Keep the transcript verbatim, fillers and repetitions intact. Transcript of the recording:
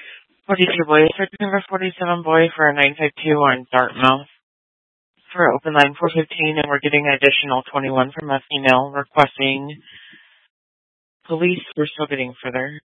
forty-two boy, search number forty-seven boy for a nine five two on Dartmouth for open line four fifteen, and we're getting an additional twenty-one from a female requesting police. We're still getting further.